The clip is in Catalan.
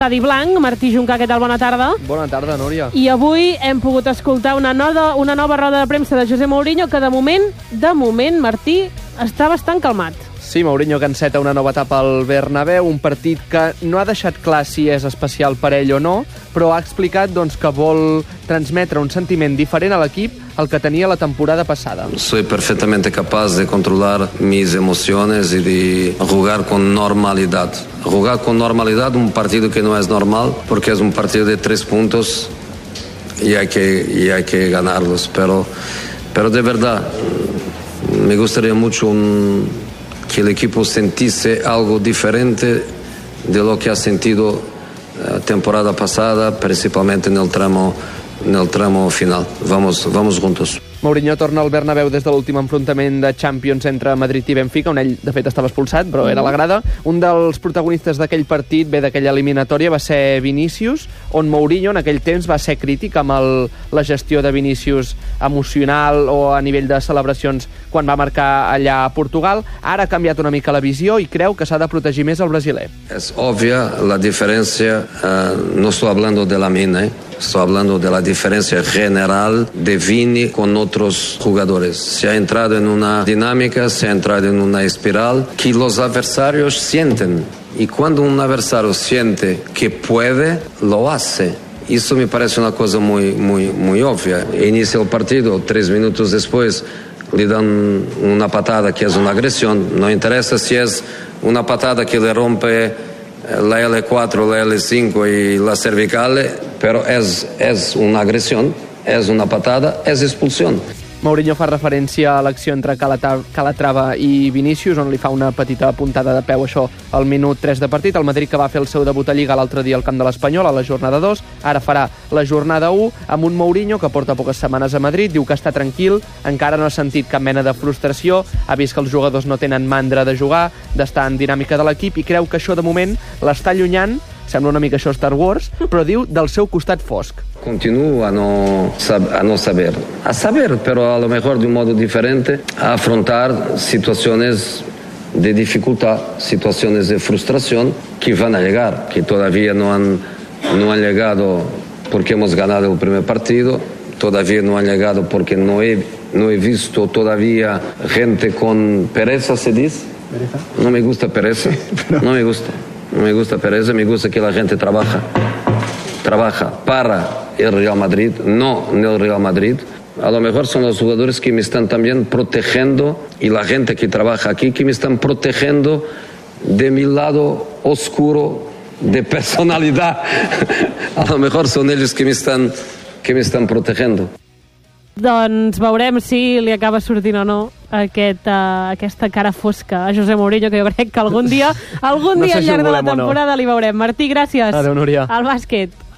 Estadi Blanc, Martí Juncà, què tal? Bona tarda. Bona tarda, Núria. I avui hem pogut escoltar una nova roda de premsa de José Mourinho que de moment, Martí, està bastant calmat. Sí, Mourinho que enceta una nova etapa al Bernabéu, un partit que no ha deixat clar si és especial per ell o no, però ha explicat que vol transmetre un sentiment diferent a l'equip al que tenia la temporada passada. Soy perfectamente capaz de controlar mis emociones y de jugar con normalidad. Jugar con normalidad un partido que no es normal, porque es un partido de 3 puntos y hay que ganarlos. Pero de verdad, me gustaría mucho que el equipo sintiese algo diferente de lo que ha sentido temporada pasada, principalmente en el tramo final. Vamos juntos. Mourinho torna al Bernabéu des de l'últim enfrontament de Champions entre Madrid i Benfica, on ell, de fet, estava expulsat, però era a la grada. Un dels protagonistes d'aquell partit, d'aquella eliminatòria, va ser Vinícius, on Mourinho en aquell temps va ser crític amb la gestió de Vinícius emocional o a nivell de celebracions quan va marcar allà a Portugal. Ara ha canviat una mica la visió i creu que s'ha de protegir més el brasiler. Es obvia la diferencia, no estoy hablando de Lamine, estoy hablando de la diferencia general de Vini con otros jugadores. Se ha entrado en una dinámica, se ha entrado en una espiral que los adversarios sienten. Y cuando un adversario siente que puede, lo hace. Eso me parece una cosa muy obvia. Inicia el partido, 3 minutos después le dan una patada que es una agresión. No interesa si es una patada que le rompe la L4, la L5 y la cervical, pero es una agresión, es una patada, es expulsión. Mourinho fa referència a l'acció entre Calatrava i Vinícius, on li fa una petita puntada de peu, això, al minut 3 de partit. El Madrid, que va fer el seu debut a Lliga l'altre dia al camp de l'Espanyol, a la jornada 2, ara farà la jornada 1, amb un Mourinho que porta poques setmanes a Madrid, diu que està tranquil, encara no ha sentit cap mena de frustració, ha vist que els jugadors no tenen mandra de jugar, d'estar en dinàmica de l'equip, i creu que això, de moment, l'està allunyant, sembla una mica això Star Wars, però diu del seu costat fosc. Continúo a no saber, pero a lo mejor de un modo diferente, a afrontar situaciones de dificultad, situaciones de frustración que van a llegar, que todavía no han llegado porque hemos ganado el primer partido, todavía no han llegado porque no he visto todavía gente con pereza, ¿se dice? ¿Pereza? No me gusta pereza, no me gusta pereza, me gusta que la gente trabaja para el Real Madrid, no en el Real Madrid. A lo mejor son los jugadores que me están también protegiendo y la gente que trabaja aquí que me están protegiendo de mi lado oscuro de personalidad. A lo mejor son ellos que me están protegiendo. Doncs veurem si li acaba sortint o no aquesta cara fosca a José Mourinho, que jo crec que algun dia al llarg de la temporada li veurem. Martí, gràcies. Adéu, Núria. Al bàsquet.